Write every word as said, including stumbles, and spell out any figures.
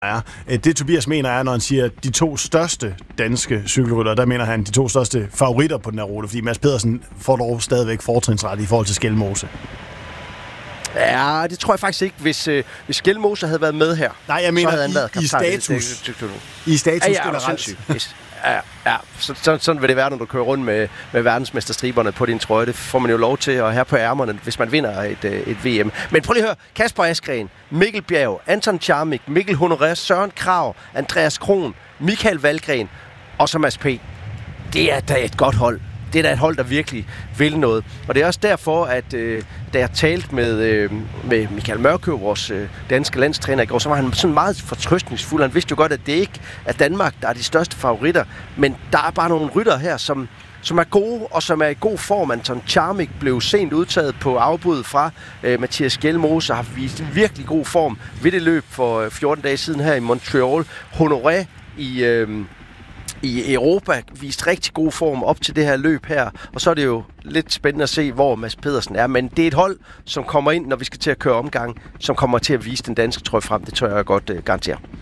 Ja, det Tobias mener er, når han siger de to største danske cykelryttere, der mener han de to største favoritter på den her rute, fordi Mads Pedersen får dog stadigvæk fortrinsret i forhold til Skelmose. Ja, det tror jeg faktisk ikke, hvis, øh, hvis Skelmose havde været med her. Nej, jeg mener så havde han i, været i status. I status ja, ja, generelt. Yes. Ja, ja. Så, så, sådan vil det være, når du kører rundt med, med verdensmesterstriberne på din trøje. Det får man jo lov til at have på ærmerne, hvis man vinder et, et V M. Men prøv lige at høre. Kasper Askren, Mikkel Bjerg, Anton Charmik, Mikkel Honoré, Søren Krag, Andreas Kron, Michael Valgren og så Mads P. Det er da et godt hold. Det er da et hold, der virkelig vil noget. Og det er også derfor, at øh, da jeg talte med, øh, med Michael Mørkøv, vores øh, danske landstræner i går, så var han sådan meget fortrøstningsfuld. Han vidste jo godt, at det ikke er Danmark, der er de største favoritter. Men der er bare nogle rytter her, som, som er gode og som er i god form. Anton Charmik blev sent udtaget på afbud fra øh, Mathias Skelmose og har vist virkelig god form ved det løb for fjorten dage siden her i Montreal. Honoré i... Øh, i Europa vist rigtig god form op til det her løb her, og så er det jo lidt spændende at se, hvor Mads Pedersen er, men det er et hold, som kommer ind, når vi skal til at køre omgang, som kommer til at vise den danske trøje frem, det tør jeg godt uh, garantere.